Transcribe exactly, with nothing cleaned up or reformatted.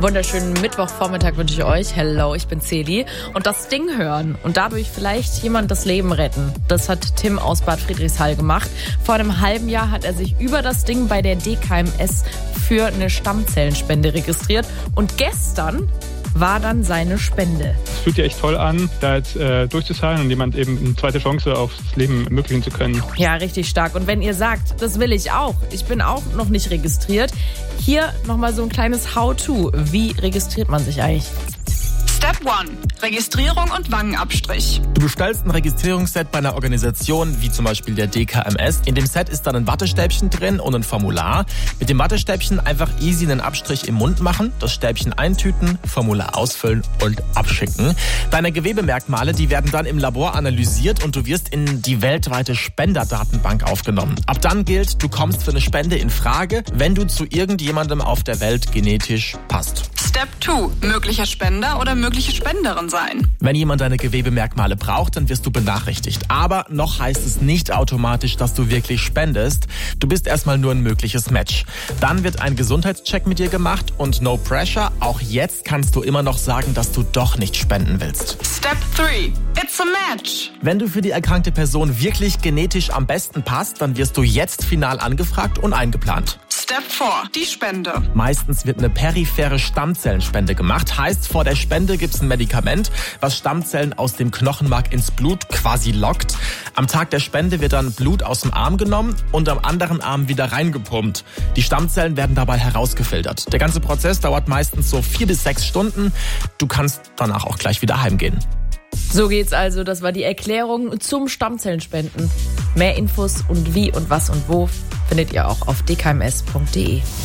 Wunderschönen Mittwochvormittag wünsche ich euch. Hello, ich bin Celi. Und das Ding hören und dadurch vielleicht jemand das Leben retten. Das hat Tim aus Bad Friedrichshall gemacht. Vor einem halben Jahr hat er sich über das Ding bei der D K M S für eine Stammzellenspende registriert. Und gestern war dann seine Spende. Es fühlt sich echt toll an, da jetzt äh, durchzuzahlen und jemand eben eine zweite Chance aufs Leben ermöglichen zu können. Ja, richtig stark. Und wenn ihr sagt, das will ich auch, ich bin auch noch nicht registriert, hier nochmal so ein kleines How-to. Wie registriert man sich eigentlich? Step eins. Registrierung und Wangenabstrich. Du bestellst ein Registrierungsset bei einer Organisation, wie zum Beispiel der D K M S. In dem Set ist dann ein Wattestäbchen drin und ein Formular. Mit dem Wattestäbchen einfach easy einen Abstrich im Mund machen, das Stäbchen eintüten, Formular ausfüllen und abschicken. Deine Gewebemerkmale, die werden dann im Labor analysiert und du wirst in die weltweite Spenderdatenbank aufgenommen. Ab dann gilt, du kommst für eine Spende in Frage, wenn du zu irgendjemandem auf der Welt genetisch passt. Step zwei. Möglicher Spender oder mögliche Spenderin sein. Wenn jemand deine Gewebemerkmale braucht, dann wirst du benachrichtigt. Aber noch heißt es nicht automatisch, dass du wirklich spendest. Du bist erstmal nur ein mögliches Match. Dann wird ein Gesundheitscheck mit dir gemacht und no pressure. Auch jetzt kannst du immer noch sagen, dass du doch nicht spenden willst. Step drei. It's a match. Wenn du für die erkrankte Person wirklich genetisch am besten passt, dann wirst du jetzt final angefragt und eingeplant. Step vier. Die Spende. Meistens wird eine periphere Stammzellenspende gemacht. Heißt, vor der Spende gibt es ein Medikament, was Stammzellen aus dem Knochenmark ins Blut quasi lockt. Am Tag der Spende wird dann Blut aus dem Arm genommen und am anderen Arm wieder reingepumpt. Die Stammzellen werden dabei herausgefiltert. Der ganze Prozess dauert meistens so vier bis sechs Stunden. Du kannst danach auch gleich wieder heimgehen. So geht's also. Das war die Erklärung zum Stammzellenspenden. Mehr Infos und wie und was und wo findet ihr auch auf d k m s punkt d e.